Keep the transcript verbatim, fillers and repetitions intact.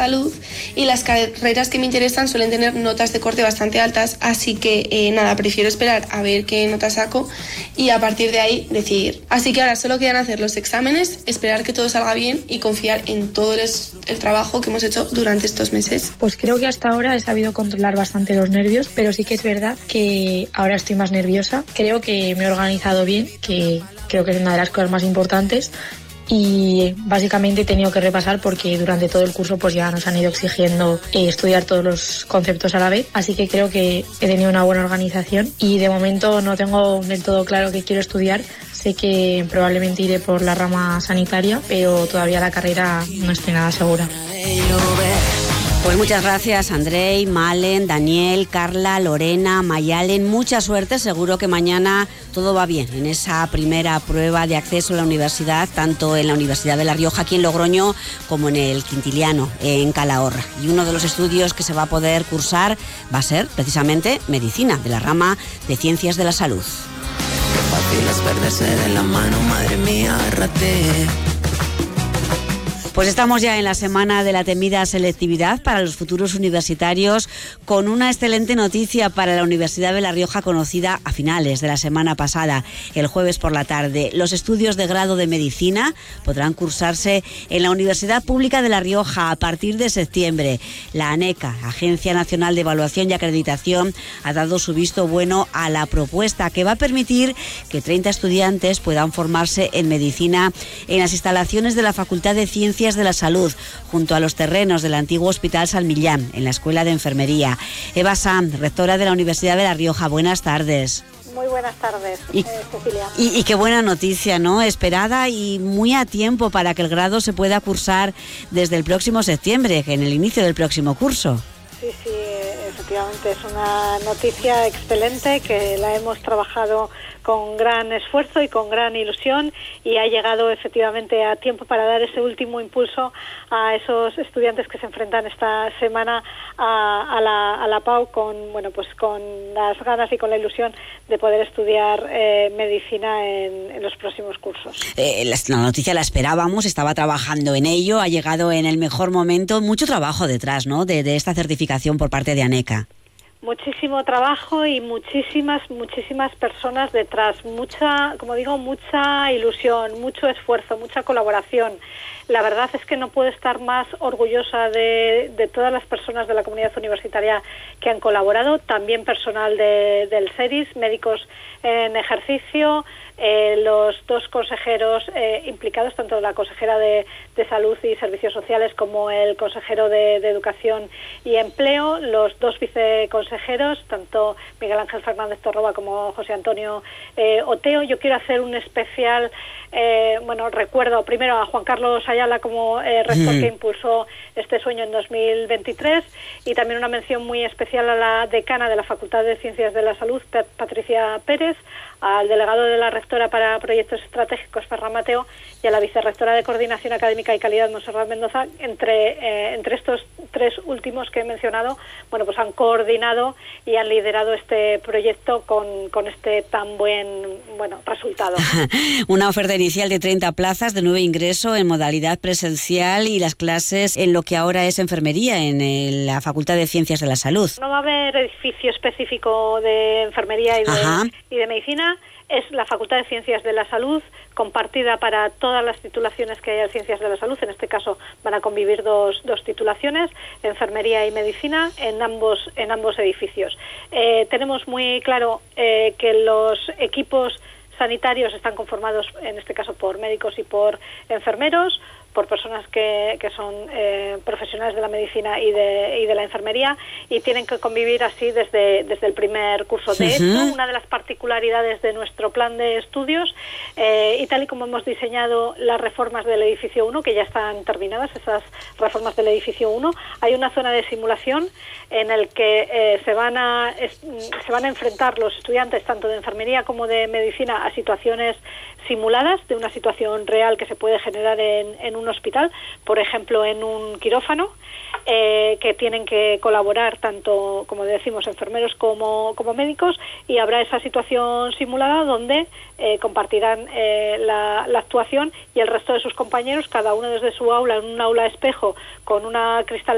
salud y las carreras que me interesan suelen tener notas de corte bastante altas, así que eh, nada, prefiero esperar a ver qué nota saco y a partir de ahí decidir. Así que ahora solo quedan hacer los exámenes, esperar que todo salga bien y confiar en todo el, el trabajo que hemos hecho durante estos meses. Pues creo que hasta ahora he sabido controlar bastante los nervios, pero sí que es verdad que ahora estoy más nerviosa. Creo que me he organizado bien, que creo que es una de las cosas más importantes. Y básicamente he tenido que repasar porque durante todo el curso pues ya nos han ido exigiendo eh, estudiar todos los conceptos a la vez, así que creo que he tenido una buena organización y de momento no tengo del todo claro qué quiero estudiar. Sé que probablemente iré por la rama sanitaria, pero todavía la carrera no estoy nada segura. Pues muchas gracias, Andrei, Malen, Daniel, Carla, Lorena, Mayalen. Mucha suerte, seguro que mañana todo va bien en esa primera prueba de acceso a la universidad, tanto en la Universidad de La Rioja, aquí en Logroño, como en el Quintiliano, en Calahorra. Y uno de los estudios que se va a poder cursar va a ser precisamente medicina, de la rama de Ciencias de la Salud. Qué fácil es perderse de la mano, madre mía, agárrate. Pues estamos ya en la semana de la temida selectividad para los futuros universitarios, con una excelente noticia para la Universidad de La Rioja, conocida a finales de la semana pasada, el jueves por la tarde. Los estudios de grado de medicina podrán cursarse en la Universidad Pública de La Rioja a partir de septiembre. La ANECA, Agencia Nacional de Evaluación y Acreditación, ha dado su visto bueno a la propuesta que va a permitir que treinta estudiantes puedan formarse en medicina en las instalaciones de la Facultad de Ciencias de la Salud, junto a los terrenos del antiguo Hospital San Millán, en la Escuela de Enfermería. Eva Sam, rectora de la Universidad de La Rioja, buenas tardes. Muy buenas tardes, y, eh, Cecilia. Y, y qué buena noticia, ¿no? Esperada y muy a tiempo para que el grado se pueda cursar desde el próximo septiembre, en el inicio del próximo curso. Sí, sí, efectivamente es una noticia excelente que la hemos trabajado con gran esfuerzo y con gran ilusión y ha llegado efectivamente a tiempo para dar ese último impulso a esos estudiantes que se enfrentan esta semana a, a, la, a la P A U con, bueno, pues con las ganas y con la ilusión de poder estudiar eh, medicina en, en los próximos cursos. Eh, la, la noticia la esperábamos, estaba trabajando en ello, ha llegado en el mejor momento, mucho trabajo detrás, ¿no?, de, de esta certificación por parte de ANECA. Muchísimo trabajo y muchísimas, muchísimas personas detrás, mucha, como digo, mucha ilusión, mucho esfuerzo, mucha colaboración. La verdad es que no puedo estar más orgullosa de, de todas las personas de la comunidad universitaria que han colaborado, también personal de, del SERIS, médicos en ejercicio, eh, los dos consejeros eh, implicados, tanto la consejera de, de Salud y Servicios Sociales como el consejero de, de Educación y Empleo, los dos viceconsejeros, tanto Miguel Ángel Fernández Torroba como José Antonio eh, Oteo. Yo quiero hacer un especial, eh, bueno, recuerdo primero a Juan Carlos Ayala como eh, rector mm. que impulsó este sueño en dos mil veintitrés, y también una mención muy especial a la decana de la Facultad de Ciencias de la Salud, Patricia Pérez, al delegado de la rectora para proyectos estratégicos, Ferran Mateo, y a la vicerrectora de Coordinación Académica y Calidad, Montserrat Mendoza. Entre, eh, entre estos tres últimos que he mencionado, bueno, pues han coordinado y han liderado este proyecto con, con este tan buen, bueno, resultado. Una oferta inicial de treinta plazas de nuevo ingreso en modalidad presencial y las clases en lo que ahora es enfermería en el, la Facultad de Ciencias de la Salud. No va a haber edificio específico de enfermería y de, y de medicina. Es la Facultad de Ciencias de la Salud, compartida para todas las titulaciones que haya en Ciencias de la Salud. En este caso van a convivir dos, dos titulaciones, enfermería y medicina, en ambos, en ambos edificios. Eh, tenemos muy claro eh, que los equipos sanitarios están conformados, en este caso, por médicos y por enfermeros, por personas que, que son eh, profesionales de la medicina y de, y de la enfermería, y tienen que convivir así desde, desde el primer curso. De hecho, una de las particularidades de nuestro plan de estudios, eh, y tal y como hemos diseñado las reformas del edificio uno, que ya están terminadas, esas reformas del edificio uno, hay una zona de simulación en el que eh, se van a es, se van a enfrentar los estudiantes tanto de enfermería como de medicina a situaciones simuladas de una situación real que se puede generar en, en un hospital, por ejemplo en un quirófano, eh, que tienen que colaborar tanto, como decimos, enfermeros como, como médicos, y habrá esa situación simulada donde eh, compartirán eh, la, la actuación, y el resto de sus compañeros, cada uno desde su aula, en un aula espejo con una cristal